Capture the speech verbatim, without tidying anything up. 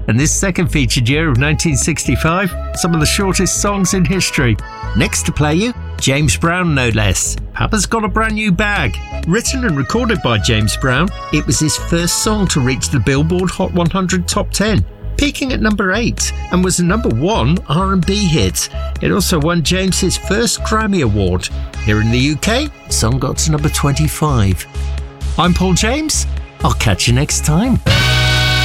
And this second featured year of nineteen sixty-five, some of the shortest songs in history. Next to play you, James Brown no less. Papa's Got a Brand New Bag. Written and recorded by James Brown, it was his first song to reach the Billboard Hot one hundred Top ten, peaking at number eight, and was a number one R and B hit. It also won James his first Grammy Award. Here in the U K, the song got to number twenty-five. I'm Paul James. I'll catch you next time.